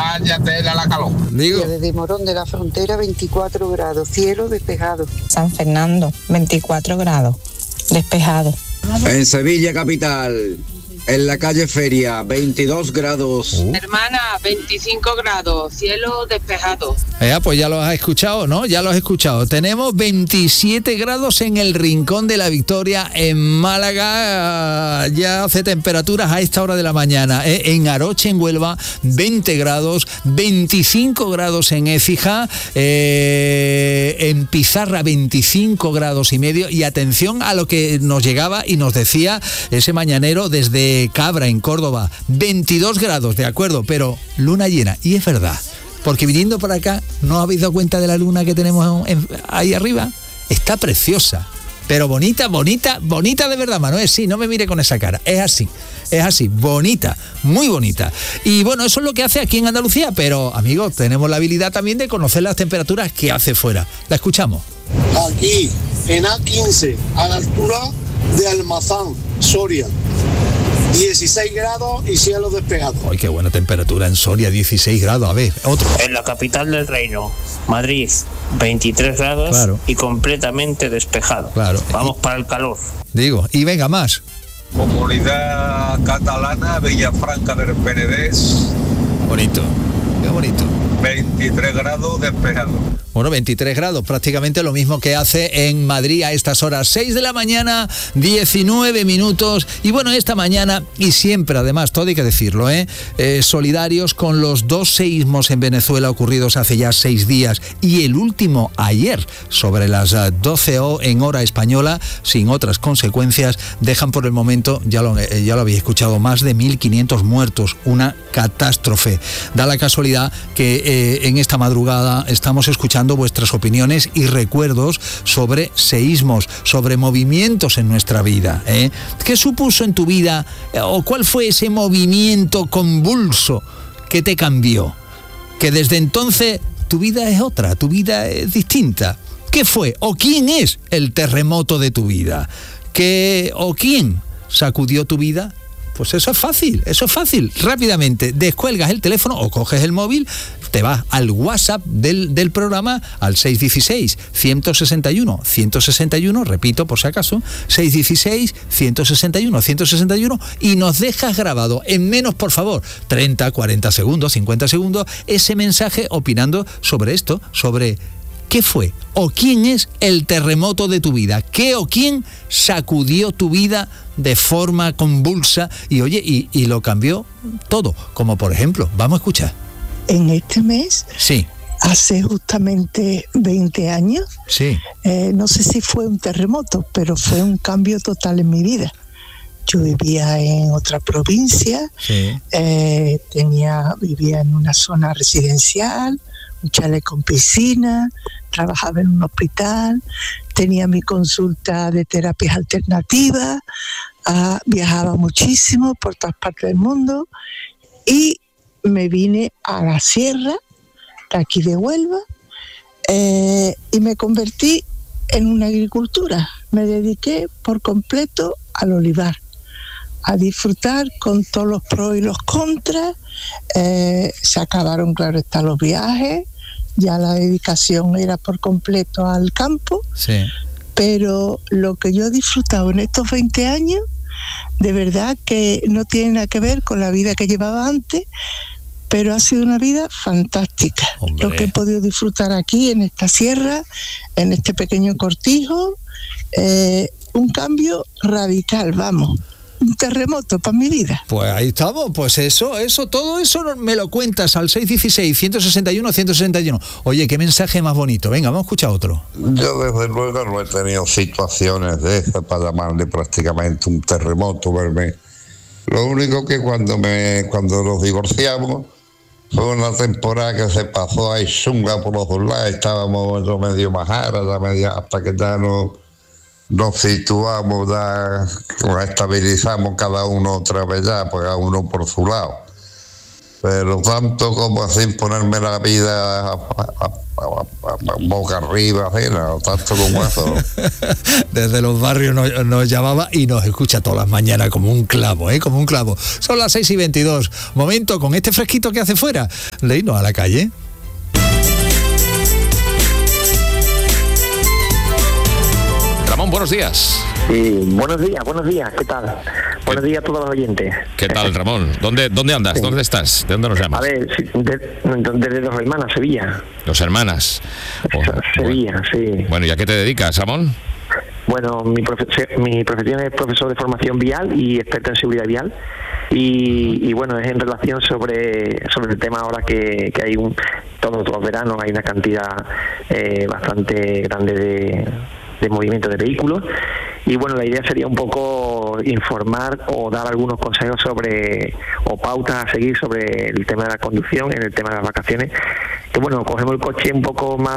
Vaya tela la calor. Digo. Desde Morón de la Frontera, 24 grados, cielo despejado. San Fernando, 24 grados, despejado. En Sevilla capital, en la calle Feria, 22 grados. Hermana, 25 grados, cielo despejado. Pues ya lo has escuchado, ¿no? Ya lo has escuchado. Tenemos 27 grados en el Rincón de la Victoria, en Málaga. Ya hace temperaturas a esta hora de la mañana. En Aroche, en Huelva, 20 grados, 25 grados en Écija, en Pizarra, 25 grados y medio. Y atención a lo que nos llegaba y nos decía ese mañanero desde Cabra, en Córdoba, 22 grados, de acuerdo, pero luna llena. Y es verdad, porque viniendo para acá, ¿no habéis dado cuenta de la luna que tenemos ahí arriba? Está preciosa, pero bonita, bonita, bonita de verdad, Manuel. Sí, no me mire con esa cara, es así, bonita, muy bonita. Y bueno, eso es lo que hace aquí en Andalucía, pero amigos, tenemos la habilidad también de conocer las temperaturas que hace fuera. La escuchamos. Aquí, en A15, a la altura de Almazán, Soria, 16 grados y cielo despejado. ¡Ay, qué buena temperatura en Soria! 16 grados. A ver, otro. En la capital del reino, Madrid, 23 grados, claro, y completamente despejado. Claro. Vamos para el calor. Digo, y venga más. Comunidad catalana, Villafranca del Penedés. Bonito, qué bonito. 23 grados despejado. Bueno, 23 grados, prácticamente lo mismo que hace en Madrid a estas horas. 6 de la mañana, 19 minutos. Y bueno, esta mañana, y siempre además, todo hay que decirlo, solidarios con los 2 seísmos en Venezuela ocurridos hace ya 6 días. Y el último ayer, sobre las 12 en hora española, sin otras consecuencias, dejan por el momento, ya lo habéis escuchado, más de 1.500 muertos. Una catástrofe. Da la casualidad que en esta madrugada estamos escuchando vuestras opiniones y recuerdos sobre seísmos, sobre movimientos en nuestra vida. ¿Qué supuso en tu vida o cuál fue ese movimiento convulso que te cambió? Que desde entonces tu vida es otra, tu vida es distinta. ¿Qué fue o quién es el terremoto de tu vida? ¿Qué o quién sacudió tu vida? Pues eso es fácil, rápidamente descuelgas el teléfono o coges el móvil, te vas al WhatsApp del programa, al 616-161-161, repito por si acaso, 616-161-161, y nos dejas grabado en menos, por favor, 30, 40 segundos, 50 segundos, ese mensaje opinando sobre esto, sobre qué fue o quién es el terremoto de tu vida, qué o quién sacudió tu vida de forma convulsa y oye, y lo cambió todo, como por ejemplo, vamos a escuchar. En este mes, sí, hace justamente 20 años, sí, no sé si fue un terremoto, pero fue un cambio total en mi vida. Yo vivía en otra provincia, sí, vivía en una zona residencial, un chalet con piscina, trabajaba en un hospital, tenía mi consulta de terapias alternativas, viajaba muchísimo por todas partes del mundo y me vine a la sierra de aquí de Huelva y me convertí en una agricultura. Me dediqué por completo al olivar, a disfrutar con todos los pros y los contras. Se acabaron, claro está, los viajes, ya la dedicación era por completo al campo, sí, pero lo que yo he disfrutado en estos 20 años, de verdad que no tiene nada que ver con la vida que llevaba antes, pero ha sido una vida fantástica. Hombre. Lo que he podido disfrutar aquí en esta sierra, en este pequeño cortijo, un cambio radical, vamos. Un terremoto para mi vida. Pues ahí estamos, pues todo eso me lo cuentas al 616-161-161. Oye, qué mensaje más bonito. Venga, vamos a escuchar otro. Yo desde luego no he tenido situaciones de esas para llamarle prácticamente un terremoto, verme. Lo único que cuando nos divorciamos fue una temporada que se pasó ahí chunga por los dos lados, estábamos medio majara, hasta que ya nos situamos, ya nos estabilizamos cada uno otra vez ya, pues cada uno por su lado. Pero tanto como así ponerme la vida boca arriba, no tanto como eso. Desde los barrios nos llamaba y nos escucha todas las mañanas como un clavo, como un clavo. Son las 6:22. Momento, con este fresquito que hace fuera, de irnos a la calle. Ramón, buenos días. Sí, buenos días, ¿qué tal? Buenos días a todos los oyentes. ¿Qué tal, Ramón? ¿Dónde andas? Sí. ¿Dónde estás? ¿De dónde nos llamas? A ver, desde Dos Hermanas, Sevilla. Dos Hermanas. Sevilla, sí. Bueno, ¿y a qué te dedicas, Ramón? Bueno, mi profesión es profesor de formación vial y experto en seguridad vial. Y bueno, es en relación sobre el tema ahora que hay todos los veranos hay una cantidad bastante grande de movimiento de vehículos. Y bueno, la idea sería un poco informar o dar algunos consejos o pautas a seguir sobre el tema de la conducción, en el tema de las vacaciones, que bueno, cogemos el coche un poco más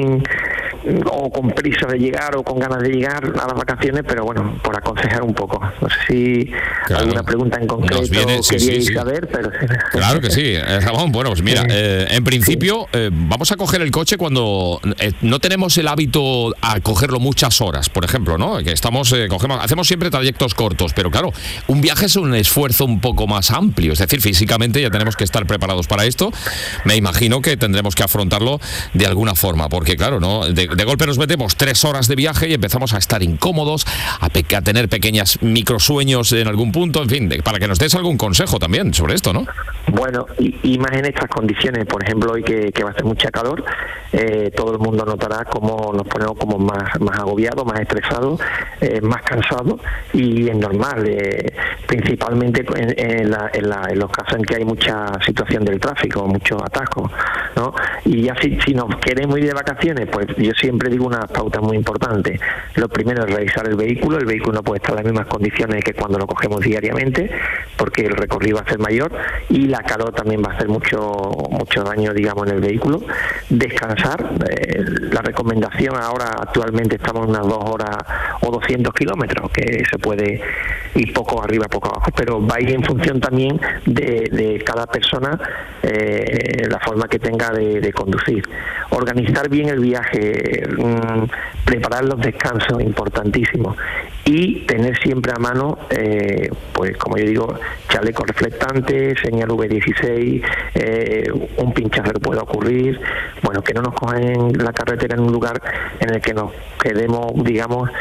o con prisa de llegar o con ganas de llegar a las vacaciones, pero bueno, por aconsejar un poco. No sé si alguna pregunta en concreto queríais saber, pero... Claro que sí, Ramón. Bueno, pues mira, en principio vamos a coger el coche cuando no tenemos el hábito a cogerlo muchas horas, por ejemplo, ¿no? Que hacemos siempre trayectos cortos, pero claro, un viaje es un esfuerzo un poco más amplio, es decir, físicamente ya tenemos que estar preparados para esto. Me imagino que tendremos que afrontarlo de alguna forma, porque claro, ¿no? De golpe nos metemos 3 horas de viaje y empezamos a estar incómodos, a tener pequeños microsueños en algún punto, en fin, para que nos des algún consejo también sobre esto, ¿no? Bueno, y más en estas condiciones, por ejemplo, hoy que va a hacer mucha calor, todo el mundo notará cómo nos ponemos como más agobiados, más estresados, más cansados, y es normal, principalmente en los casos en que hay mucha situación del tráfico, muchos atascos, ¿no? Y ya si nos queremos ir de vacaciones, pues yo siempre digo unas pautas muy importantes. Lo primero es revisar el vehículo no puede estar en las mismas condiciones que cuando lo cogemos diariamente, porque el recorrido va a ser mayor y la calor también va a hacer mucho daño, digamos, en el vehículo. Descansar, la recomendación ahora actualmente estamos en unas 2 horas o 200 kilómetros, que se puede ir poco arriba, poco abajo, pero va a ir en función también de cada persona, la forma que tenga de conducir. Organizar bien el viaje, preparar los descansos, importantísimo, y tener siempre a mano, pues como yo digo, chaleco reflectante, señal V16, un pinchazo que pueda ocurrir, bueno, que no nos cojan en la carretera en un lugar en el que nos quedemos, digamos,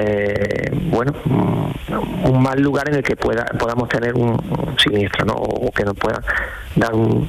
un mal lugar en el que podamos tener un siniestro, ¿no? O que nos pueda dar un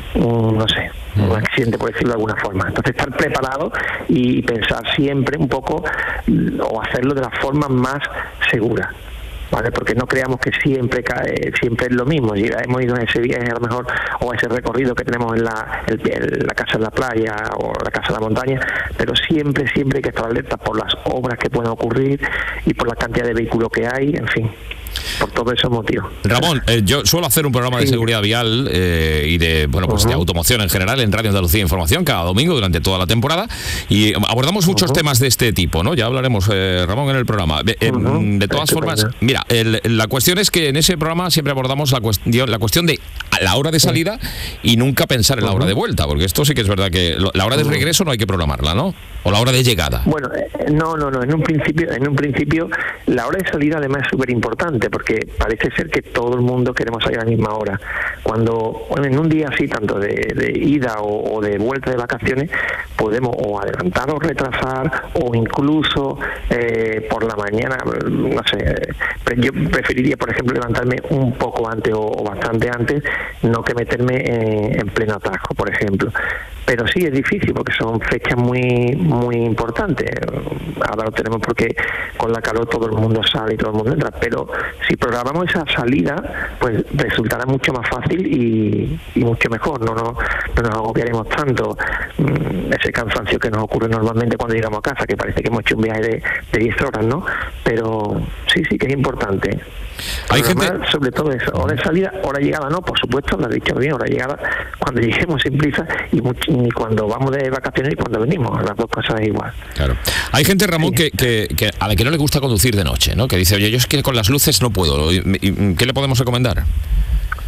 accidente, por decirlo de alguna forma. Entonces, estar preparado y pensar siempre un poco, o hacerlo de la forma más segura, ¿vale? Porque no creamos que siempre es lo mismo. Hemos ido en ese viaje a lo mejor, o ese recorrido que tenemos en la casa en la playa o la casa en la montaña, pero siempre hay que estar alerta por las obras que pueden ocurrir y por la cantidad de vehículos que hay, en fin, por todos esos motivos. Ramón, yo suelo hacer un programa de seguridad vial y de automoción en general en Radio Andalucía Información cada domingo durante toda la temporada, y abordamos muchos temas de este tipo, ¿no? Ya hablaremos, Ramón, en el programa. De todas formas, mira, la cuestión es que en ese programa siempre abordamos la cuestión de la hora de salida y nunca pensar en la hora de vuelta, porque esto sí que es verdad que la hora de regreso no hay que programarla, ¿no? O la hora de llegada. Bueno, no, en un principio la hora de salida además es súper importante, porque parece ser que todo el mundo queremos salir a la misma hora. Cuando en un día así, tanto de ida o de vuelta de vacaciones, podemos o adelantar o retrasar, o incluso por la mañana, no sé, yo preferiría, por ejemplo, levantarme un poco antes o bastante antes, no que meterme en pleno atasco, por ejemplo. Pero sí es difícil porque son fechas muy importantes. Ahora lo tenemos porque con la calor todo el mundo sale y todo el mundo entra, pero si programamos esa salida, pues resultará mucho más fácil y mucho mejor. No nos agobiaremos tanto. Ese cansancio que nos ocurre normalmente cuando llegamos a casa, que parece que hemos hecho un viaje de 10 horas, ¿no? Pero sí que es importante. Hay gente, sobre todo eso, hora de salida, hora de llegada, no, por supuesto, lo has dicho bien, hora de llegada cuando lleguemos sin prisa y cuando vamos de vacaciones y cuando venimos, las dos cosas es igual. Claro. Hay gente, Ramón, que a la que no le gusta conducir de noche, ¿no? Que dice, oye, yo es que con las luces no puedo. ¿Qué le podemos recomendar?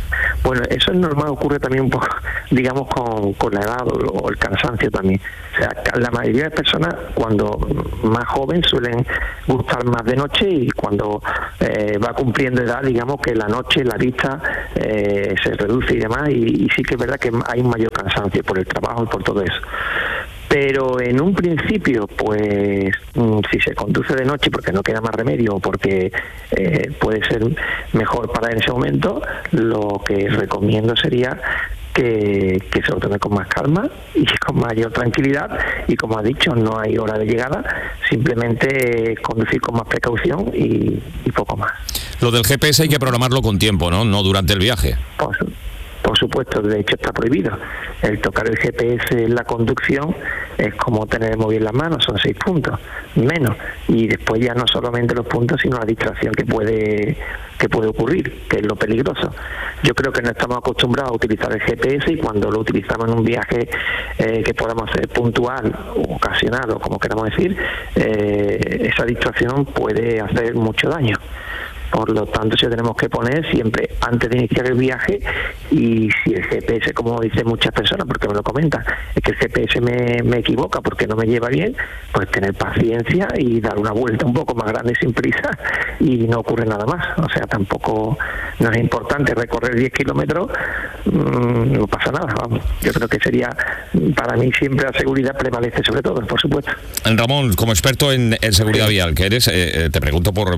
Bueno, eso es normal, ocurre también un poco, digamos, con la edad o el cansancio también. O sea, la mayoría de personas cuando más joven suelen gustar más de noche, y cuando va cumpliendo edad, digamos que la noche, la vista se reduce y demás, y sí que es verdad que hay un mayor cansancio por el trabajo y por todo eso. Pero en un principio, pues si se conduce de noche porque no queda más remedio o porque puede ser mejor para en ese momento, lo que recomiendo sería que se lo tome con más calma y con mayor tranquilidad, y como ha dicho, no hay hora de llegada, simplemente conducir con más precaución y poco más. Lo del GPS hay que programarlo con tiempo, ¿no? No durante el viaje. Por supuesto, de hecho está prohibido. El tocar el GPS en la conducción es como tener el móvil en las manos, son 6 puntos, menos. Y después ya no solamente los puntos, sino la distracción que puede ocurrir, que es lo peligroso. Yo creo que no estamos acostumbrados a utilizar el GPS, y cuando lo utilizamos en un viaje que podamos hacer puntual o ocasional, o como queramos decir, esa distracción puede hacer mucho daño. Por lo tanto, si lo tenemos que poner siempre antes de iniciar el viaje, y si el GPS, como dicen muchas personas, porque me lo comentan, es que el GPS me equivoca porque no me lleva bien, pues tener paciencia y dar una vuelta un poco más grande sin prisa, y no ocurre nada más. O sea, tampoco no es importante recorrer 10 kilómetros, no pasa nada, vamos. Yo creo que sería, para mí siempre la seguridad prevalece sobre todo, por supuesto. Ramón, como experto en seguridad vial que eres, te pregunto por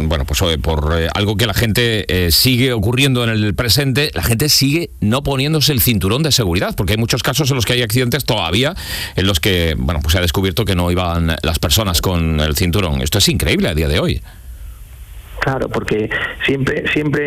algo que la gente sigue ocurriendo en el presente. La gente sigue no poniéndose el cinturón de seguridad, porque hay muchos casos en los que hay accidentes todavía en los que, bueno, pues se ha descubierto que no iban las personas con el cinturón. Esto es increíble a día de hoy. Claro, porque siempre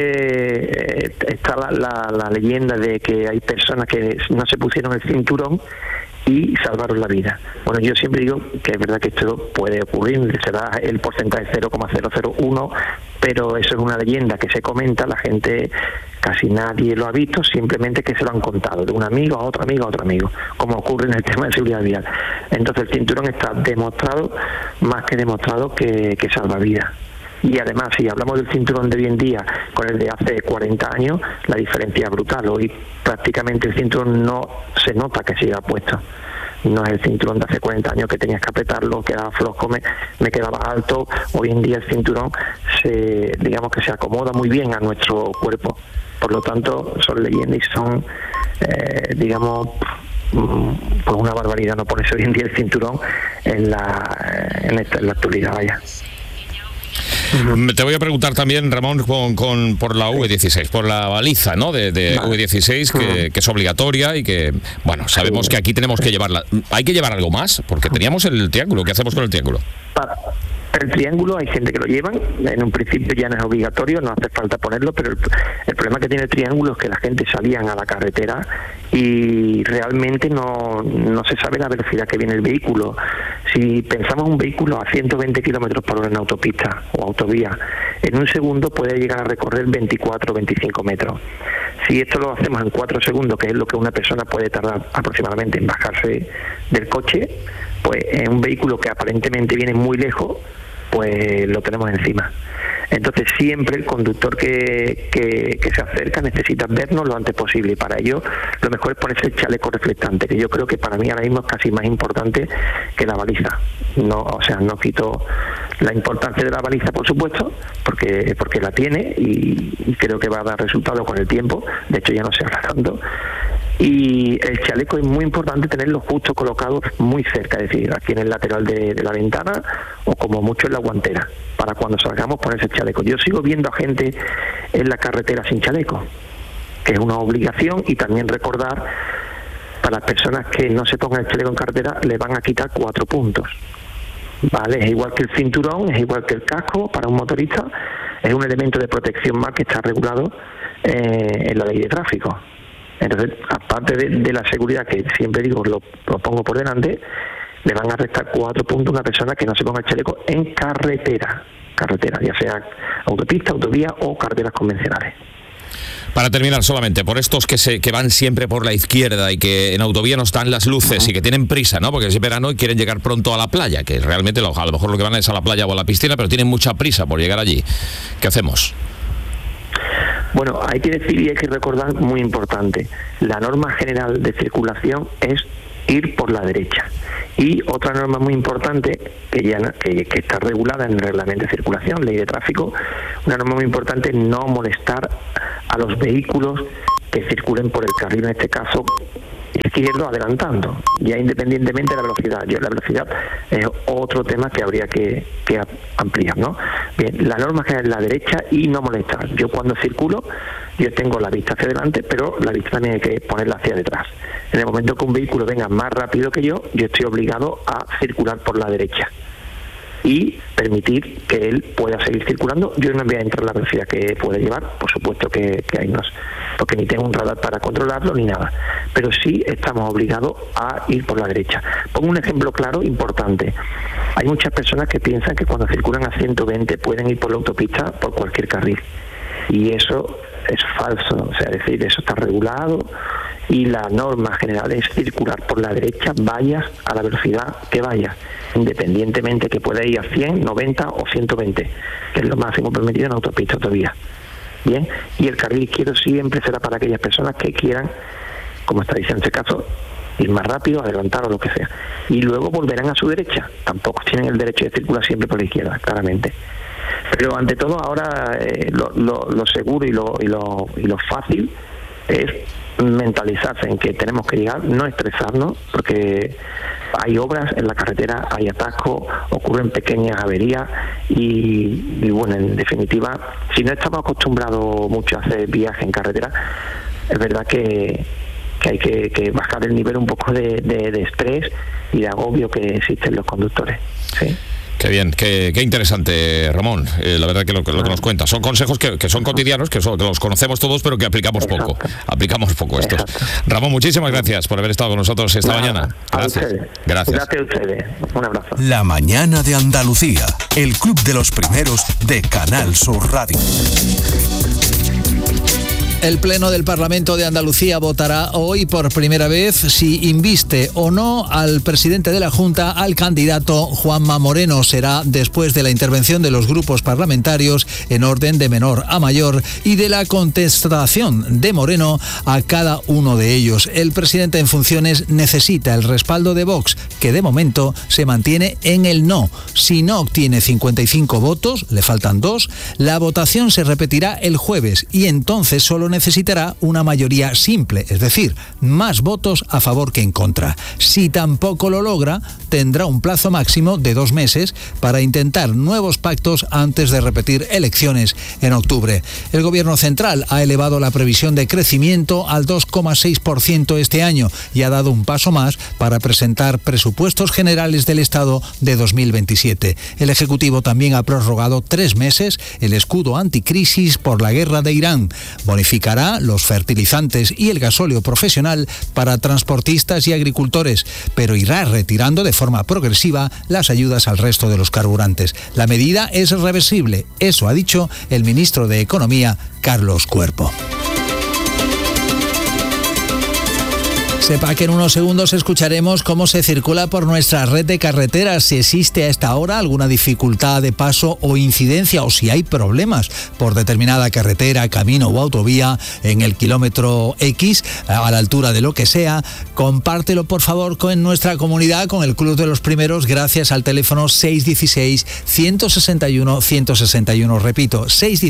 está la leyenda de que hay personas que no se pusieron el cinturón y salvaron la vida. Bueno, yo siempre digo que es verdad que esto puede ocurrir, será el porcentaje 0,001, pero eso es una leyenda que se comenta, la gente, casi nadie lo ha visto, simplemente que se lo han contado de un amigo a otro amigo a otro amigo, como ocurre en el tema de seguridad vial. Entonces el cinturón está demostrado, más que demostrado, que salva vidas. Y además, si hablamos del cinturón de hoy en día con el de hace 40 años, la diferencia es brutal. Hoy prácticamente el cinturón no se nota que se lleva puesto. No es el cinturón de hace 40 años que tenías que apretarlo, quedaba flojo, me quedaba alto. Hoy en día el cinturón digamos que se acomoda muy bien a nuestro cuerpo. Por lo tanto, son leyendas y son, digamos, pues una barbaridad no ponerse hoy en día el cinturón en la actualidad, vaya. Te voy a preguntar también, Ramón, por la V16, por la baliza, ¿no? de V16, que es obligatoria y que, bueno, sabemos que aquí tenemos que llevarla. ¿Hay que llevar algo más? Porque teníamos el triángulo. ¿Qué hacemos con el triángulo? El triángulo hay gente que lo llevan, en un principio ya no es obligatorio, no hace falta ponerlo, pero el problema que tiene el triángulo es que la gente salían a la carretera y realmente no se sabe la velocidad que viene el vehículo. Si pensamos un vehículo a 120 kilómetros por hora en autopista o autovía, en un segundo puede llegar a recorrer 24 o 25 metros. Si esto lo hacemos en 4 segundos, que es lo que una persona puede tardar aproximadamente en bajarse del coche, pues en un vehículo que aparentemente viene muy lejos, pues lo tenemos encima. Entonces siempre el conductor que se acerca necesita vernos lo antes posible, y para ello lo mejor es ponerse el chaleco reflectante, que yo creo que para mí ahora mismo es casi más importante que la baliza. No quito la importancia de la baliza, por supuesto, porque la tiene y creo que va a dar resultado con el tiempo. De hecho ya no se habla tanto. Y el chaleco es muy importante tenerlo justo colocado muy cerca, es decir, aquí en el lateral de la ventana o como mucho en la guantera, para cuando salgamos ponerse el chaleco. Yo sigo viendo a gente en la carretera sin chaleco, que es una obligación, y también recordar, para las personas que no se pongan el chaleco en carretera, le van a quitar 4 puntos. Vale, es igual que el cinturón, es igual que el casco para un motorista, es un elemento de protección más que está regulado en la ley de tráfico. Entonces, aparte de la seguridad, que siempre digo, lo pongo por delante, le van a restar 4 puntos a una persona que no se ponga el chaleco en carretera, ya sea autopista, autovía o carreteras convencionales. Para terminar, solamente por estos que van siempre por la izquierda y que en autovía no están las luces y que tienen prisa, ¿no? Porque es verano y quieren llegar pronto a la playa, que realmente a lo mejor lo que van es a la playa o a la piscina, pero tienen mucha prisa por llegar allí. ¿Qué hacemos? Bueno, hay que decir y hay que recordar, muy importante, la norma general de circulación es ir por la derecha. Y otra norma muy importante, que está regulada en el reglamento de circulación, ley de tráfico, una norma muy importante, no molestar a los vehículos que circulen por el carril, en este caso izquierdo, adelantando, ya independientemente de la velocidad. La velocidad es otro tema que habría que ampliar, ¿no? Bien, la norma general es la derecha y no molestar. Yo cuando circulo, yo tengo la vista hacia adelante, pero la vista también hay que ponerla hacia detrás. En el momento que un vehículo venga más rápido que yo estoy obligado a circular por la derecha y permitir que él pueda seguir circulando. Yo no voy a entrar a la velocidad que puede llevar, por supuesto que hay más, porque ni tengo un radar para controlarlo ni nada, pero sí estamos obligados a ir por la derecha. Pongo un ejemplo claro, importante. Hay muchas personas que piensan que cuando circulan a 120 pueden ir por la autopista por cualquier carril, y eso es falso. O sea, es decir, eso está regulado y la norma general es circular por la derecha, vayas a la velocidad que vayas, independientemente que pueda ir a 100, 90 o 120, que es lo máximo permitido en autopista todavía. Bien, y el carril izquierdo siempre será para aquellas personas que quieran, como está diciendo en este caso, ir más rápido, adelantar o lo que sea. Y luego volverán a su derecha. Tampoco tienen el derecho de circular siempre por la izquierda, claramente. Pero ante todo ahora lo seguro y lo fácil es mentalizarse en que tenemos que llegar, no estresarnos, porque hay obras en la carretera, hay atascos, ocurren pequeñas averías y bueno, en definitiva, si no estamos acostumbrados mucho a hacer viaje en carretera, es verdad que hay que bajar el nivel un poco de estrés y de agobio que existen los conductores. ¿Sí? Qué bien, qué interesante, Ramón. La verdad que lo que nos cuenta son consejos que son cotidianos, que los conocemos todos, pero que aplicamos poco. Aplicamos poco estos. Ramón, muchísimas gracias por haber estado con nosotros esta mañana. Gracias. Gracias a ustedes. Un abrazo. La mañana de Andalucía, el club de los primeros de Canal Sur Radio. El Pleno del Parlamento de Andalucía votará hoy por primera vez si inviste o no al presidente de la Junta, al candidato Juanma Moreno. Será después de la intervención de los grupos parlamentarios en orden de menor a mayor y de la contestación de Moreno a cada uno de ellos. El presidente en funciones necesita el respaldo de Vox, que de momento se mantiene en el no. Si no obtiene 55 votos, le faltan 2, la votación se repetirá el jueves y entonces solo necesitará una mayoría simple, es decir, más votos a favor que en contra. Si tampoco lo logra, tendrá un plazo máximo de 2 meses para intentar nuevos pactos antes de repetir elecciones en octubre. El Gobierno central ha elevado la previsión de crecimiento al 2,6% este año y ha dado un paso más para presentar presupuestos generales del Estado de 2027. El Ejecutivo también ha prorrogado 3 meses el escudo anticrisis por la guerra de Irán. Bonificará los fertilizantes y el gasóleo profesional para transportistas y agricultores, pero irá retirando de forma progresiva las ayudas al resto de los carburantes. La medida es reversible, eso ha dicho el ministro de Economía, Carlos Cuerpo. Sepa que en unos segundos escucharemos cómo se circula por nuestra red de carreteras, si existe a esta hora alguna dificultad de paso o incidencia o si hay problemas por determinada carretera, camino o autovía en el kilómetro X, a la altura de lo que sea. Compártelo por favor con nuestra comunidad, con el Club de los Primeros, gracias al teléfono 616-161-161. Repito,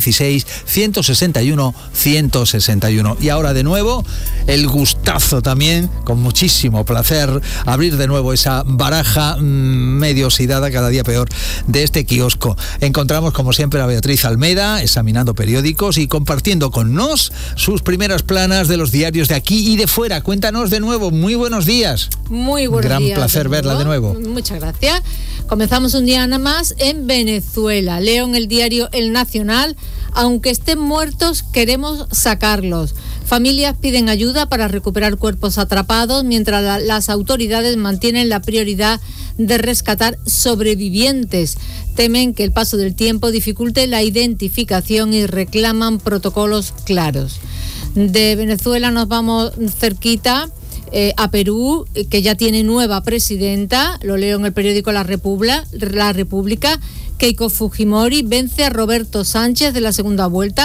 616-161-161. Y ahora de nuevo, el gustazo también, con muchísimo placer, abrir de nuevo esa baraja medio oxidada, cada día peor, de este kiosco. Encontramos como siempre a Beatriz Almeida examinando periódicos y compartiendo con nos sus primeras planas de los diarios de aquí y de fuera. Cuéntanos de nuevo, muy buenos días. Muy buenos días. Gran placer verla de nuevo. Muchas gracias. Comenzamos un día nada más en Venezuela. Leo en el diario El Nacional: aunque estén muertos, queremos sacarlos. Familias piden ayuda para recuperar cuerpos atrapados, mientras las autoridades mantienen la prioridad de rescatar sobrevivientes. Temen que el paso del tiempo dificulte la identificación y reclaman protocolos claros. De Venezuela nos vamos cerquita a Perú, que ya tiene nueva presidenta. Lo leo en el periódico La República. Keiko Fujimori vence a Roberto Sánchez de la segunda vuelta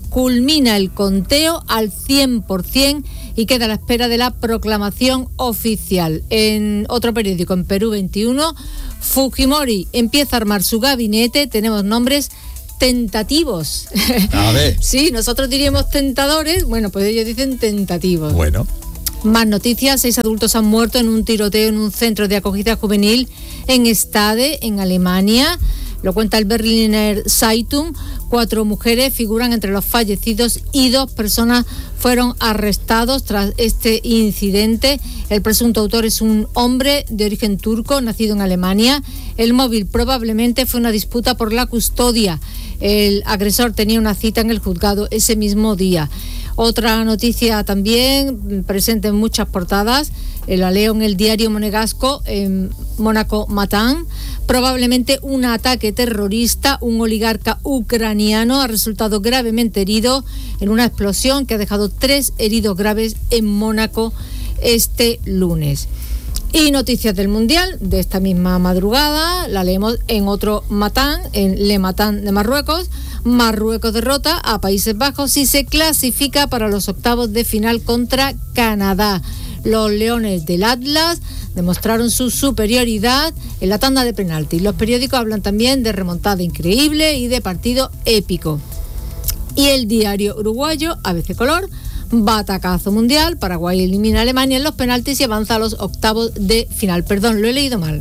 culmina el conteo al 100% y queda a la espera de la proclamación oficial. En otro periódico, en Perú 21, Fujimori empieza a armar su gabinete. Tenemos nombres tentativos. A ver. Sí, nosotros diríamos tentadores, bueno, pues ellos dicen tentativos. Bueno. Más noticias: 6 adultos han muerto en un tiroteo en un centro de acogida juvenil en Stade, en Alemania. Lo cuenta el Berliner Zeitung. 4 mujeres figuran entre los fallecidos y 2 personas fueron arrestados tras este incidente. El presunto autor es un hombre de origen turco, nacido en Alemania. El móvil probablemente fue una disputa por la custodia. El agresor tenía una cita en el juzgado ese mismo día. Otra noticia también presente en muchas portadas, la leo en el diario monegasco, en Mónaco Matin. Probablemente un ataque terrorista. Un oligarca ucraniano ha resultado gravemente herido en una explosión que ha dejado 3 heridos graves en Mónaco este lunes. Y noticias del Mundial de esta misma madrugada, la leemos en otro Matin, en Le Matin de Marruecos. Marruecos derrota a Países Bajos y se clasifica para los octavos de final contra Canadá. Los Leones del Atlas demostraron su superioridad en la tanda de penaltis. Los periódicos hablan también de remontada increíble y de partido épico. Y el diario uruguayo ABC Color: batacazo mundial, Paraguay elimina a Alemania en los penaltis y avanza a los octavos de final. Perdón, lo he leído mal.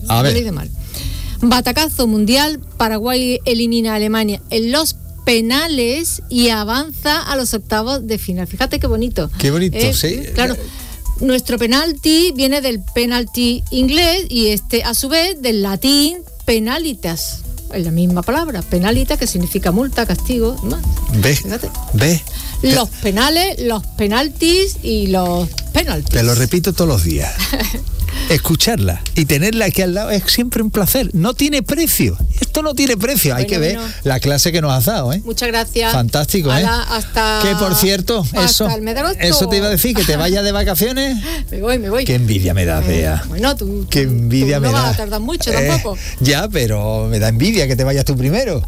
Batacazo mundial, Paraguay elimina a Alemania en los penales y avanza a los octavos de final. Fíjate qué bonito. Qué bonito, sí. Claro. Nuestro penalti viene del penalti inglés y a su vez del latín penalitas. Es la misma palabra, penalita, que significa multa, castigo, ¿no? Ve. Los penales, los penaltis y los penaltis. Te lo repito todos los días. Escucharla y tenerla aquí al lado es siempre un placer. No tiene precio. Esto no tiene precio. Hay que ver la clase que nos has dado, ¿eh? Muchas gracias. Fantástico, ¿eh? Hasta... Que por cierto, eso te iba a decir, que te vayas de vacaciones. Me voy. Qué envidia me das, Bea. Bueno, tú no vas a tardar mucho tampoco. Ya, pero me da envidia que te vayas tú primero.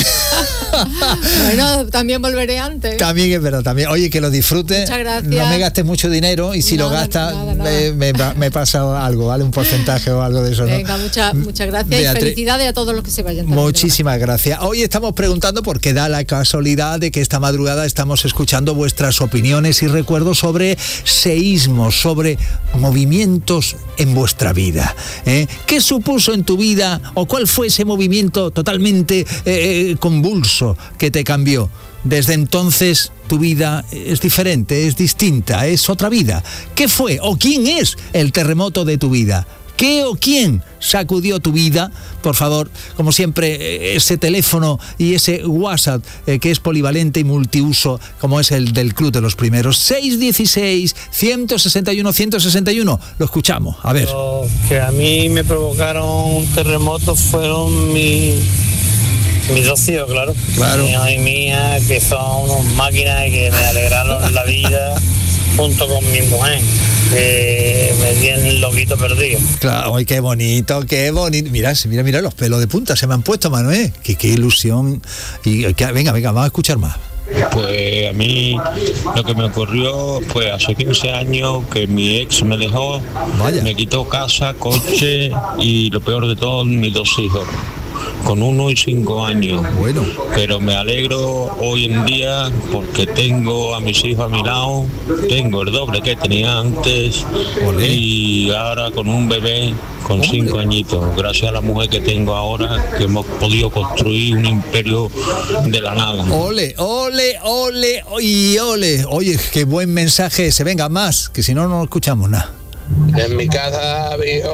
Bueno, también volveré antes. También es verdad, también. Oye, que lo disfrutes. Muchas gracias. No me gastes mucho dinero y si lo gastas, me pasa algo, ¿vale? Un porcentaje o algo de eso, ¿no? Venga, muchas gracias y felicidades a todos los que se vayan. Muchísimas gracias. Hoy estamos preguntando, porque da la casualidad de que esta madrugada estamos escuchando vuestras opiniones y recuerdos sobre seísmos, sobre movimientos en vuestra vida. ¿Qué supuso en tu vida o cuál fue ese movimiento totalmente convulso que te cambió? Desde entonces tu vida es diferente, es distinta, es otra vida. ¿Qué fue o quién es el terremoto de tu vida? ¿Qué o quién sacudió tu vida? Por favor, como siempre, ese teléfono y ese WhatsApp que es polivalente y multiuso, como es el del Club de los Primeros. 616-161-161. Lo escuchamos, a ver. Los que a mí me provocaron terremotos fueron mis 2 hijos, claro. Mi hija y mía, que son unas máquinas que me alegraron la vida, junto con mi mujer, que me tienen loquito perdido. Claro, ¡ay, qué bonito, qué bonito! Mira, los pelos de punta se me han puesto, Manuel. Qué ilusión. Venga, vamos a escuchar más. Pues a mí lo que me ocurrió fue hace 15 años que mi ex me dejó. Vaya. Me quitó casa, coche y lo peor de todo, mis 2 hijos, con 1 y 5 años. Bueno. Pero me alegro hoy en día porque tengo a mis hijos a mi lado, tengo el doble que tenía antes. Olé. Y ahora con un bebé con 5 añitos, gracias a la mujer que tengo ahora, que hemos podido construir un imperio de la nada. Ole. Oye, qué buen mensaje ese. Venga, más, que si no, no escuchamos nada. En mi casa había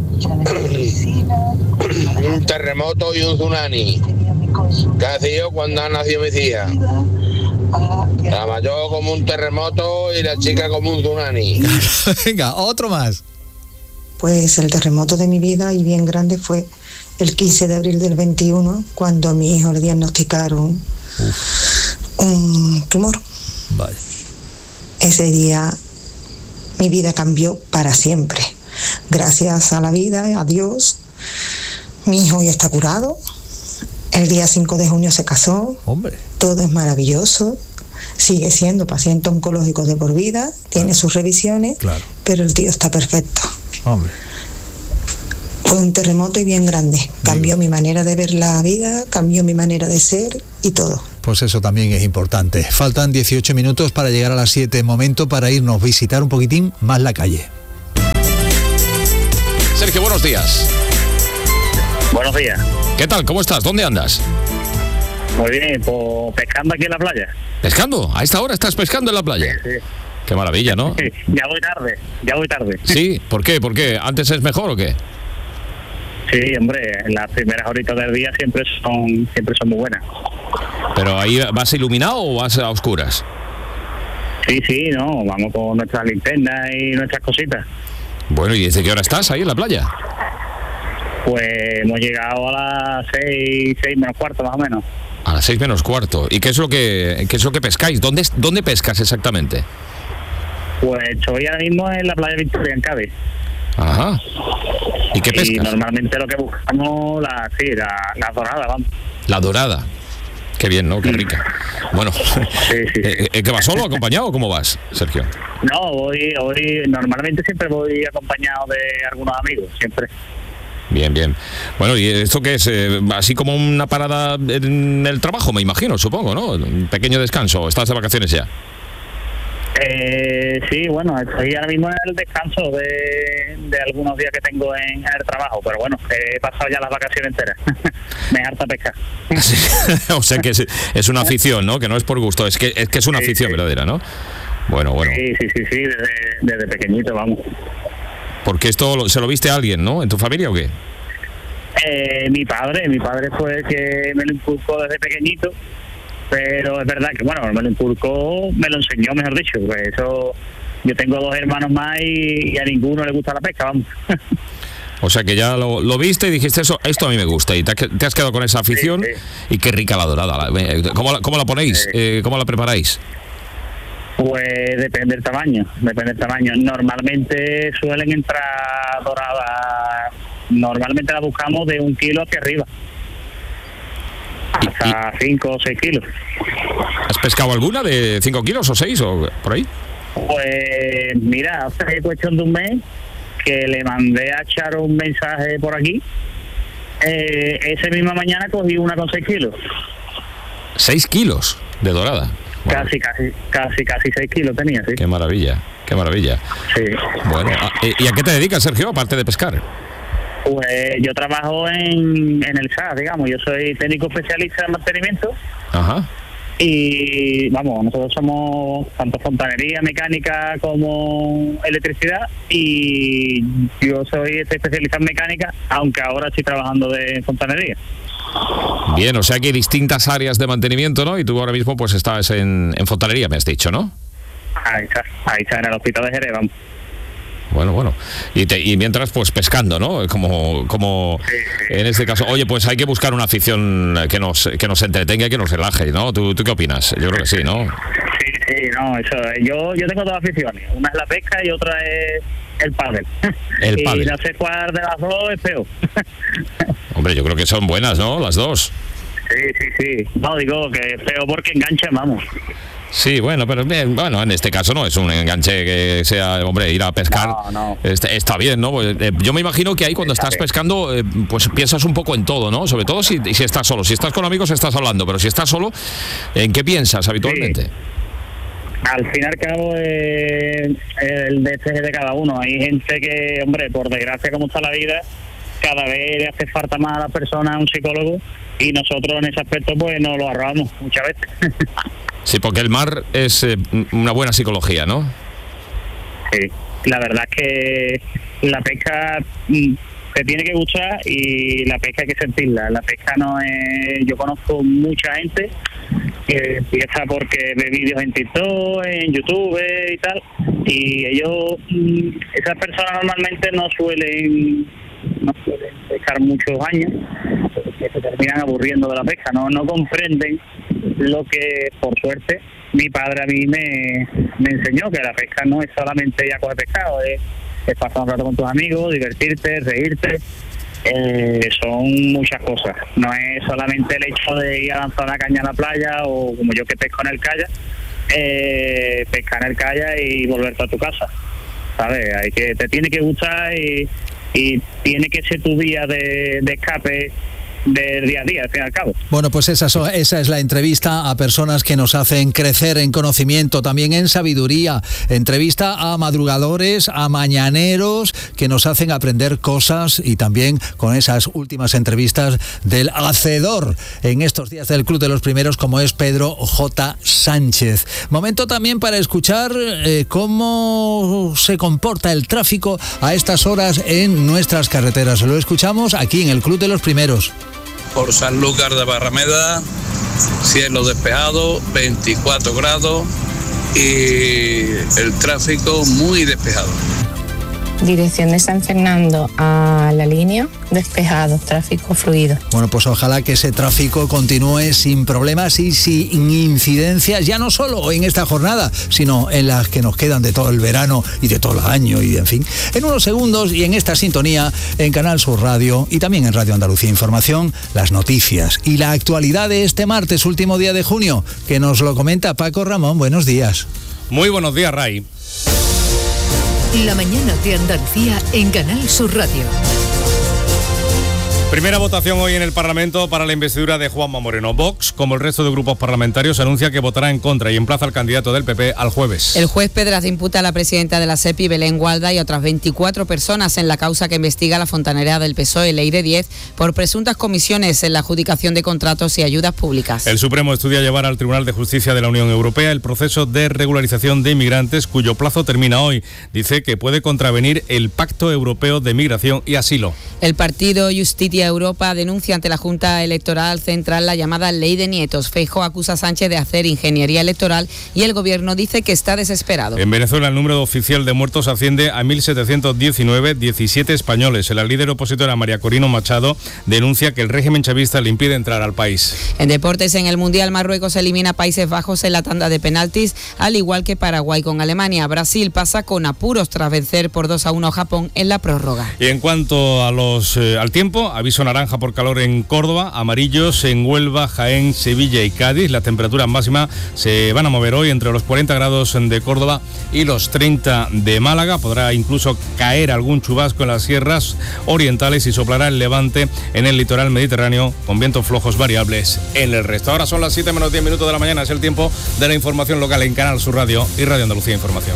un terremoto y un tsunami. ¿Qué hacía yo cuando han nacido mis hijas? La mayor como un terremoto y la chica como un tsunami. Venga, otro más. Pues el terremoto de mi vida y bien grande fue el 15 de abril del 21, cuando a mi hijo le diagnosticaron un tumor. Vale. Ese día mi vida cambió para siempre. Gracias a la vida, a Dios, mi hijo ya está curado. El día 5 de junio se casó. Hombre. Todo es maravilloso. sigue siendo paciente oncológico de por vida, tiene sus revisiones, pero el tío está perfecto. Hombre. Fue un terremoto y bien grande. Cambió mi manera de ver la vida, cambió mi manera de ser y todo. Pues eso también es importante. Faltan 18 minutos para llegar a las 7. Momento para irnos, visitar un poquitín más la calle. Sergio, buenos días. Buenos días. ¿Qué tal? ¿Cómo estás? ¿Dónde andas? Muy bien, pues pescando aquí en la playa. ¿Pescando? ¿A esta hora estás pescando en la playa? Sí. Qué maravilla, ¿no? Ya voy tarde. Sí, ¿por qué? ¿Por qué? ¿Antes es mejor o qué? Sí, hombre, las primeras horitas del día siempre son muy buenas. ¿Pero ahí vas iluminado o vas a oscuras? Sí, no, vamos con nuestras linternas y nuestras cositas. Bueno, ¿y desde qué hora estás ahí en la playa? Pues hemos llegado a las 6 menos cuarto más o menos. A las 6 menos cuarto. ¿Y qué es lo que pescáis? ¿Dónde pescas exactamente? Pues estoy ahora mismo en la playa Victoria, en Cádiz. Ajá. ¿Y qué pescas? Y normalmente lo que buscamos, la dorada, vamos. La dorada. Qué bien, ¿no? Qué rica. Bueno, ¿que vas solo o acompañado o cómo vas, Sergio? No, voy, normalmente siempre voy acompañado de algunos amigos, siempre. Bien. Bueno, ¿y esto qué es? Así como una parada en el trabajo, me imagino, supongo, ¿no? Un pequeño descanso. ¿Estás de vacaciones ya? Sí, bueno, estoy ahora mismo en el descanso de algunos días que tengo en el trabajo, pero bueno, he pasado ya las vacaciones enteras. Me harta pescar. Sí. O sea que es una afición, ¿no? Que no es por gusto, es que es una afición verdadera, ¿no? Bueno. Sí, desde pequeñito, vamos. Porque esto se lo viste a alguien, ¿no? ¿En tu familia o qué? Mi padre fue el que me lo inculcó desde pequeñito. Pero es verdad que, bueno, me lo inculcó, me lo enseñó, mejor dicho. Pues eso, yo tengo 2 hermanos más y a ninguno le gusta la pesca, vamos. O sea que ya lo viste y dijiste, esto a mí me gusta, y te has quedado con esa afición. Sí. Y qué rica la dorada. ¿Cómo la ponéis? ¿Cómo la preparáis? Pues depende del tamaño. Normalmente suelen entrar doradas, normalmente la buscamos de 1 kilo hacia arriba. Hasta 5 o 6 kilos. ¿Has pescado alguna de 5 kilos o 6 o por ahí? Pues mira, hace cuestión de un mes que le mandé a Charo un mensaje por aquí. Esa misma mañana cogí una con 6 kilos. 6 kilos de dorada. Bueno. Casi 6 kilos tenía, sí. Qué maravilla. Sí. Bueno, ¿y a qué te dedicas, Sergio, aparte de pescar? Pues yo trabajo en el SAS, digamos. Yo soy técnico especialista en mantenimiento. Ajá. Y vamos, nosotros somos tanto fontanería, mecánica como electricidad. Y yo soy especialista en mecánica, aunque ahora estoy trabajando de fontanería. Bien, o sea que hay distintas áreas de mantenimiento, ¿no? Y tú ahora mismo pues estás en fontanería, me has dicho, ¿no? Ahí está en el hospital de Jerez, vamos. Bueno. Y mientras, pues pescando, ¿no? Como sí. En este caso. Oye, pues hay que buscar una afición que nos entretenga y que nos relaje, ¿no? ¿Tú qué opinas? Yo creo que sí, ¿no? Sí, no, eso. Yo tengo 2 aficiones. Una es la pesca y otra es el pádel. El pádel. Y no sé cuál de las 2 es peor. Hombre, yo creo que son buenas, ¿no? Las 2. Sí. No, digo que es peor porque enganchan, vamos. Sí, bueno, pero bueno, en este caso no es un enganche que sea, hombre, ir a pescar. No. Está bien, ¿no? Yo me imagino que ahí cuando estás pescando, pues piensas un poco en todo, ¿no? Sobre todo si estás solo. Si estás con amigos estás hablando, pero si estás solo, ¿en qué piensas habitualmente? Sí. Al fin y al cabo, el DSG de cada uno. Hay gente que, hombre, por desgracia como está la vida, cada vez le hace falta más a la persona un psicólogo, y nosotros en ese aspecto pues nos lo ahorramos muchas veces. Sí, porque el mar es una buena psicología, ¿no? Sí, la verdad es que la pesca te tiene que gustar y la pesca hay que sentirla. La pesca no es... Yo conozco mucha gente que empieza porque ve vídeos en TikTok, en YouTube y tal, y ellos, esas personas normalmente no suelen pescar muchos años, porque se terminan aburriendo de la pesca, no comprenden lo que, por suerte, mi padre a mí me enseñó, que la pesca no es solamente ir a coger pescado, es pasar un rato con tus amigos, divertirte, reírte, son muchas cosas. No es solamente el hecho de ir a lanzar una caña a la playa o como yo que pesco en el kayak, pescar en el kayak y volverte a tu casa, ¿sabes? Te tiene que gustar y tiene que ser tu vía de escape del día a día, al fin y al cabo. Bueno, pues esa es la entrevista a personas que nos hacen crecer en conocimiento, también en sabiduría. Entrevista a madrugadores, a mañaneros, que nos hacen aprender cosas, y también con esas últimas entrevistas del hacedor en estos días del Club de los Primeros, como es Pedro J. Sánchez. Momento también para escuchar cómo se comporta el tráfico a estas horas en nuestras carreteras. Lo escuchamos aquí en el Club de los Primeros. Por Sanlúcar de Barrameda, cielo despejado, 24 grados y el tráfico muy despejado. Dirección de San Fernando a La Línea, despejado, tráfico fluido. Bueno, pues ojalá que ese tráfico continúe sin problemas y sin incidencias, ya no solo en esta jornada, sino en las que nos quedan de todo el verano y de todo el año, y en fin. En unos segundos y en esta sintonía, en Canal Sur Radio y también en Radio Andalucía Información, las noticias y la actualidad de este martes, último día de junio, que nos lo comenta Paco Ramón. Buenos días. Muy buenos días, Ray. La mañana de Andalucía en Canal Sur Radio. Primera votación hoy en el Parlamento para la investidura de Juanma Moreno. Vox, como el resto de grupos parlamentarios, anuncia que votará en contra y emplaza al candidato del PP al jueves. El juez Pedraza imputa a la presidenta de la SEPI, Belén Gualda, y otras 24 personas en la causa que investiga la fontanera del PSOE, Ley de 10, por presuntas comisiones en la adjudicación de contratos y ayudas públicas. El Supremo estudia llevar al Tribunal de Justicia de la Unión Europea el proceso de regularización de inmigrantes, cuyo plazo termina hoy. Dice que puede contravenir el Pacto Europeo de Migración y Asilo. El partido Justicia Europa denuncia ante la Junta Electoral Central la llamada Ley de Nietos. Feijóo acusa a Sánchez de hacer ingeniería electoral y el gobierno dice que está desesperado. En Venezuela el número oficial de muertos asciende a 1.719, 17 españoles. La líder opositora María Corina Machado denuncia que el régimen chavista le impide entrar al país. En deportes, en el Mundial, Marruecos elimina a Países Bajos en la tanda de penaltis, al igual que Paraguay con Alemania. Brasil pasa con apuros tras vencer por 2-1 a Japón en la prórroga. Y en cuanto a al tiempo, aviso naranja por calor en Córdoba, amarillos en Huelva, Jaén, Sevilla y Cádiz. Las temperaturas máximas se van a mover hoy entre los 40 grados de Córdoba y los 30 de Málaga. Podrá incluso caer algún chubasco en las sierras orientales y soplará el levante en el litoral mediterráneo, con vientos flojos variables en el resto. Ahora son las 7 menos 10 minutos de la mañana. Es el tiempo de la información local en Canal Sur Radio y Radio Andalucía Información.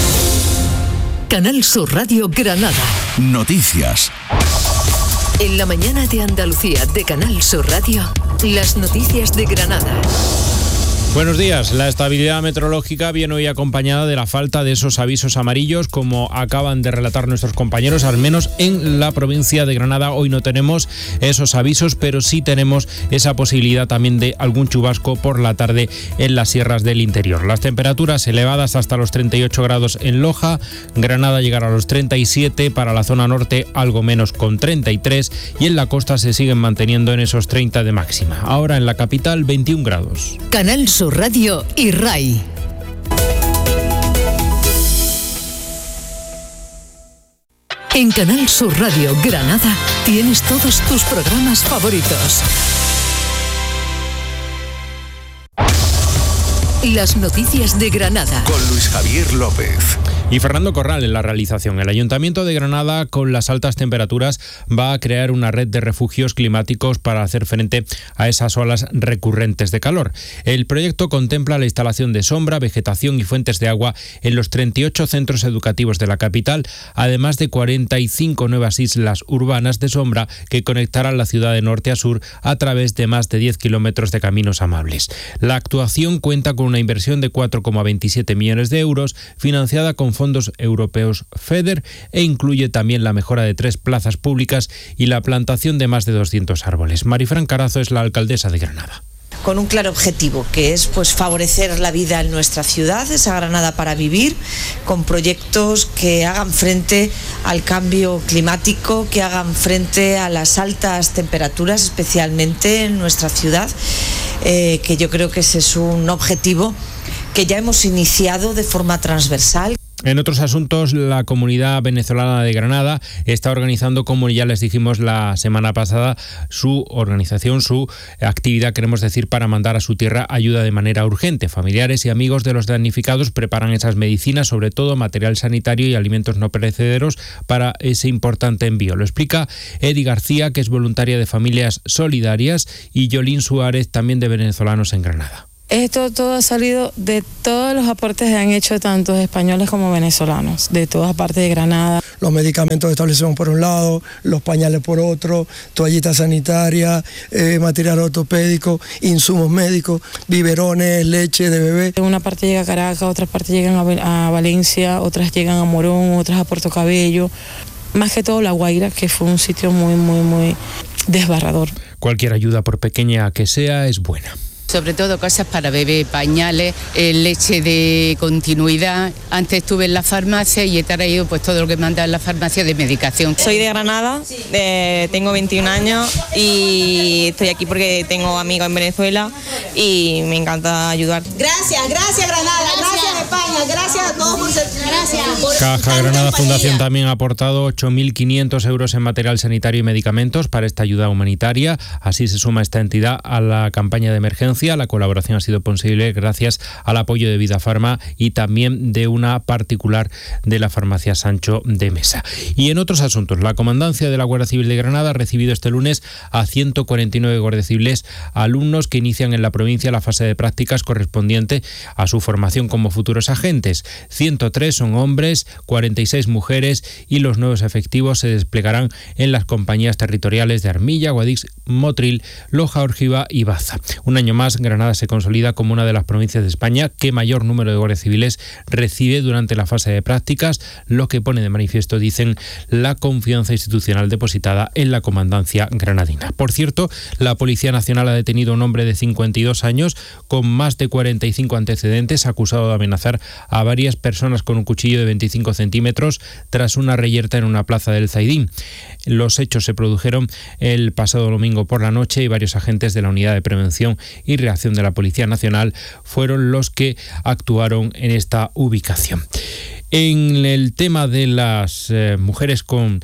Canal Sur Radio Granada. Noticias. En la mañana de Andalucía de Canal Sur Radio, las noticias de Granada. Buenos días. La estabilidad meteorológica viene hoy acompañada de la falta de esos avisos amarillos, como acaban de relatar nuestros compañeros. Al menos en la provincia de Granada hoy no tenemos esos avisos, pero sí tenemos esa posibilidad también de algún chubasco por la tarde en las sierras del interior. Las temperaturas elevadas hasta los 38 grados en Loja, Granada llegará a los 37, para la zona norte algo menos con 33, y en la costa se siguen manteniendo en esos 30 de máxima. Ahora en la capital 21 grados. Canal Sur Radio y RAI. En Canal Sur Radio Granada tienes todos tus programas favoritos. Las noticias de Granada. Con Luis Javier López. Y Fernando Corral en la realización. El Ayuntamiento de Granada, con las altas temperaturas, va a crear una red de refugios climáticos para hacer frente a esas olas recurrentes de calor. El proyecto contempla la instalación de sombra, vegetación y fuentes de agua en los 38 centros educativos de la capital, además de 45 nuevas islas urbanas de sombra que conectarán la ciudad de norte a sur a través de más de 10 kilómetros de caminos amables. La actuación cuenta con una inversión de 4,27 millones de euros, financiada con fondos europeos FEDER, e incluye también la mejora de 3 plazas públicas y la plantación de más de 200 árboles. Marifran Carazo es la alcaldesa de Granada. Con un claro objetivo, que es favorecer la vida en nuestra ciudad, esa Granada para vivir, con proyectos que hagan frente al cambio climático, que hagan frente a las altas temperaturas, especialmente en nuestra ciudad, que yo creo que ese es un objetivo que ya hemos iniciado de forma transversal. En otros asuntos, la comunidad venezolana de Granada está organizando, como ya les dijimos la semana pasada, su actividad, queremos decir, para mandar a su tierra ayuda de manera urgente. Familiares y amigos de los damnificados preparan esas medicinas, sobre todo material sanitario y alimentos no perecederos, para ese importante envío. Lo explica Edi García, que es voluntaria de Familias Solidarias, y Yolín Suárez, también de Venezolanos en Granada. Esto todo ha salido de todos los aportes que han hecho tantos españoles como venezolanos, de todas partes de Granada. Los medicamentos de establecimiento por un lado, los pañales por otro, toallitas sanitarias, material ortopédico, insumos médicos, biberones, leche de bebé. Una parte llega a Caracas, otras partes llegan a Valencia, otras llegan a Morón, otras a Puerto Cabello. Más que todo La Guaira, que fue un sitio muy desgarrador. Cualquier ayuda, por pequeña que sea, es buena. Sobre todo cosas para bebé, pañales, leche de continuidad. Antes estuve en la farmacia y he traído pues todo lo que me han dado en la farmacia de medicación. Soy de Granada, tengo 21 años y estoy aquí porque tengo amigos en Venezuela y me encanta ayudar. Gracias Granada, gracias España, gracias a todos por ser... Gracias. Caja Granada Fundación también ha aportado 8.500 euros en material sanitario y medicamentos para esta ayuda humanitaria. Así se suma esta entidad a la campaña de emergencia. La colaboración ha sido posible gracias al apoyo de Vida Farma y también de una particular de la farmacia Sancho de Mesa. Y en otros asuntos, la Comandancia de la Guardia Civil de Granada ha recibido este lunes a 149 guardias civiles alumnos que inician en la provincia la fase de prácticas correspondiente a su formación como futuros agentes. 103 son hombres, 46 mujeres y los nuevos efectivos se desplegarán en las compañías territoriales de Armilla, Guadix, Motril, Loja, Órgiva y Baza. Un año más, Granada se consolida como una de las provincias de España que mayor número de guardias civiles recibe durante la fase de prácticas, lo que pone de manifiesto, dicen, la confianza institucional depositada en la comandancia granadina. Por cierto, la Policía Nacional ha detenido a un hombre de 52 años con más de 45 antecedentes, acusado de amenazar a varias personas con un cuchillo de 25 centímetros tras una reyerta en una plaza del Zaidín. Los hechos se produjeron el pasado domingo por la noche y varios agentes de la Unidad de Prevención y Reacción de la Policía Nacional fueron los que actuaron en esta ubicación. En el tema de las mujeres con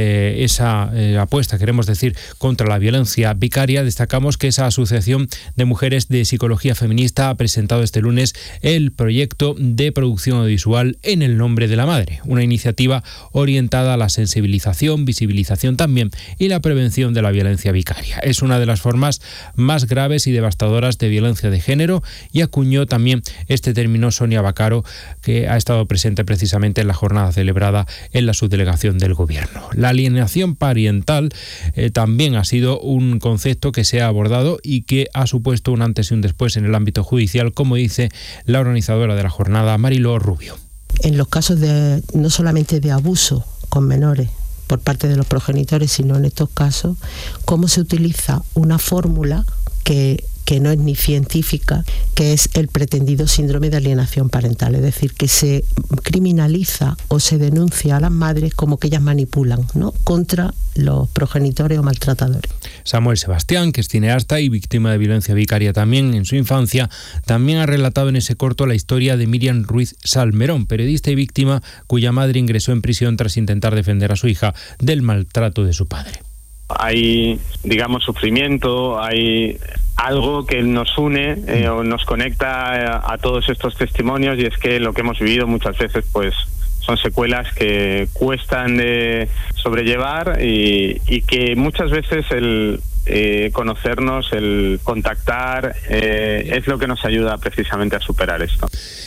esa apuesta, queremos decir, contra la violencia vicaria, destacamos que esa Asociación de Mujeres de Psicología Feminista ha presentado este lunes el proyecto de producción audiovisual En el nombre de la madre, una iniciativa orientada a la sensibilización, visibilización también y la prevención de la violencia vicaria. Es una de las formas más graves y devastadoras de violencia de género y acuñó también este término Sonia Bacaro, que ha estado presente precisamente en la jornada celebrada en la subdelegación del Gobierno. La alienación parental también ha sido un concepto que se ha abordado y que ha supuesto un antes y un después en el ámbito judicial, como dice la organizadora de la jornada, Mariló Rubio. En los casos de no solamente de abuso con menores por parte de los progenitores, sino en estos casos, cómo se utiliza una fórmula que no es ni científica, que es el pretendido síndrome de alienación parental, es decir, que se criminaliza o se denuncia a las madres como que ellas manipulan, ¿no?, contra los progenitores o maltratadores. Samuel Sebastián, que es cineasta y víctima de violencia vicaria también en su infancia, también ha relatado en ese corto la historia de Miriam Ruiz Salmerón, periodista y víctima cuya madre ingresó en prisión tras intentar defender a su hija del maltrato de su padre. Hay, digamos, sufrimiento, hay algo que nos une o nos conecta a todos estos testimonios, y es que lo que hemos vivido muchas veces pues son secuelas que cuestan de sobrellevar y que muchas veces el conocernos, el contactar, es lo que nos ayuda precisamente a superar esto.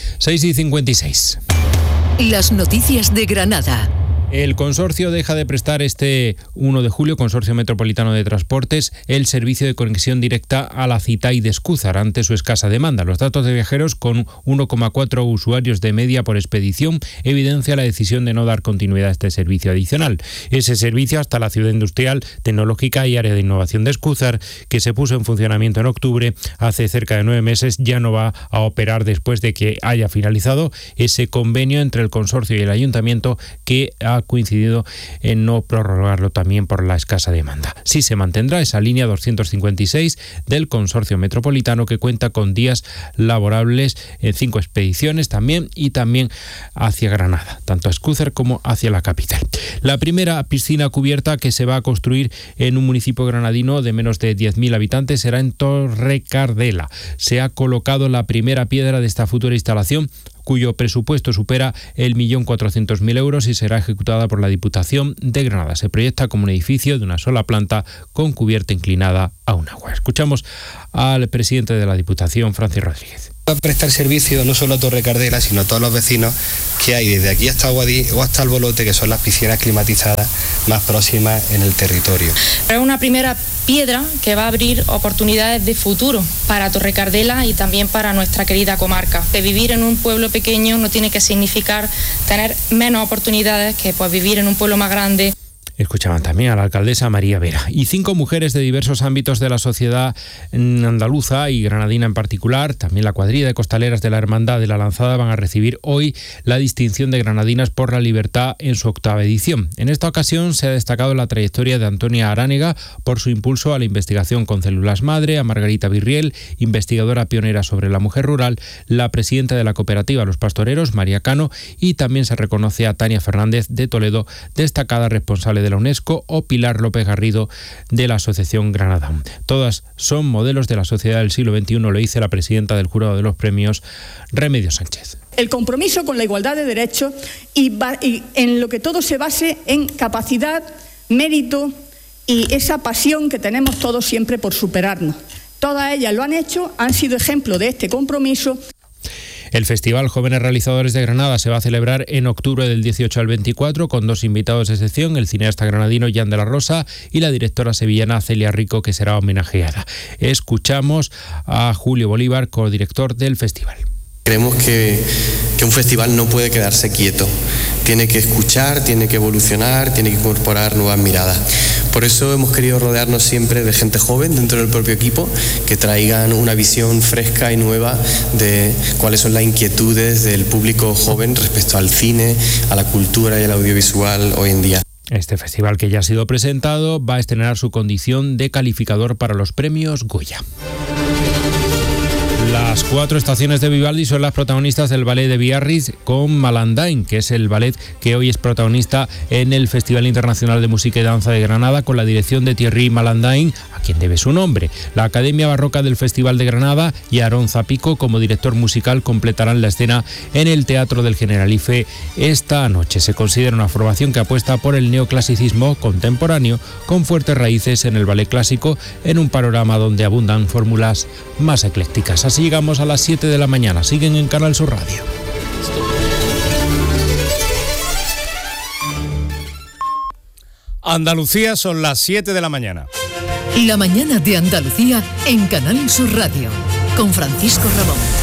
6:56. Las noticias de Granada. El consorcio deja de prestar este 1 de julio, Consorcio Metropolitano de Transportes, el servicio de conexión directa a la Citay de Escúzar ante su escasa demanda. Los datos de viajeros, con 1,4 usuarios de media por expedición, evidencia la decisión de no dar continuidad a este servicio adicional. Ese servicio hasta la ciudad industrial, tecnológica y área de innovación de Escúzar, que se puso en funcionamiento en octubre, hace cerca de 9 meses, ya no va a operar después de que haya finalizado ese convenio entre el consorcio y el ayuntamiento que ha coincidido en no prorrogarlo también por la escasa demanda. Sí se mantendrá esa línea 256 del Consorcio Metropolitano, que cuenta con días laborables en 5 expediciones también hacia Granada, tanto a Escúzar como hacia la capital. La primera piscina cubierta que se va a construir en un municipio granadino de menos de 10.000 habitantes será en Torrecardela. Se ha colocado la primera piedra de esta futura instalación, cuyo presupuesto supera el 1.400.000 euros y será ejecutada por la Diputación de Granada. Se proyecta como un edificio de una sola planta con cubierta inclinada a un agua. Escuchamos al presidente de la Diputación, Francis Rodríguez. Va a prestar servicio no solo a Torrecardela, sino a todos los vecinos que hay desde aquí hasta Guadix o hasta el Bolote, que son las piscinas climatizadas más próximas en el territorio. Es una primera piedra que va a abrir oportunidades de futuro para Torrecardela y también para nuestra querida comarca. Que vivir en un pueblo pequeño no tiene que significar tener menos oportunidades que vivir en un pueblo más grande. Escuchaban también a la alcaldesa María Vera. Y 5 mujeres de diversos ámbitos de la sociedad andaluza y granadina en particular, también la cuadrilla de costaleras de la Hermandad de la Lanzada, van a recibir hoy la distinción de Granadinas por la Libertad en su 8ª edición. En esta ocasión se ha destacado la trayectoria de Antonia Aránega por su impulso a la investigación con células madre, a Margarita Virriel, investigadora pionera sobre la mujer rural, la presidenta de la cooperativa Los Pastoreros, María Cano, y también se reconoce a Tania Fernández de Toledo, destacada responsable de la UNESCO, o Pilar López Garrido de la Asociación Granada. Todas son modelos de la sociedad del siglo XXI, lo dice la presidenta del jurado de los premios, Remedios Sánchez. El compromiso con la igualdad de derechos y en lo que todo se base en capacidad, mérito y esa pasión que tenemos todos siempre por superarnos. Todas ellas lo han hecho, han sido ejemplo de este compromiso. El Festival Jóvenes Realizadores de Granada se va a celebrar en octubre del 18 al 24 con 2 invitados de excepción, el cineasta granadino Jan de la Rosa y la directora sevillana Celia Rico, que será homenajeada. Escuchamos a Julio Bolívar, codirector del festival. Creemos que un festival no puede quedarse quieto, tiene que escuchar, tiene que evolucionar, tiene que incorporar nuevas miradas. Por eso hemos querido rodearnos siempre de gente joven dentro del propio equipo, que traigan una visión fresca y nueva de cuáles son las inquietudes del público joven respecto al cine, a la cultura y al audiovisual hoy en día. Este festival, que ya ha sido presentado, va a estrenar su condición de calificador para los premios Goya. Las 4 estaciones de Vivaldi son las protagonistas del ballet de Biarritz con Malandain, que es el ballet que hoy es protagonista en el Festival Internacional de Música y Danza de Granada, con la dirección de Thierry Malandain, a quien debe su nombre. La Academia Barroca del Festival de Granada y Aarón Zapico, como director musical, completarán la escena en el Teatro del Generalife esta noche. Se considera una formación que apuesta por el neoclasicismo contemporáneo, con fuertes raíces en el ballet clásico, en un panorama donde abundan fórmulas más eclécticas. Así llegamos a las 7 de la mañana. Siguen en Canal Sur Radio. Andalucía, son las 7 de la mañana. La mañana de Andalucía en Canal Sur Radio, con Francisco Ramón.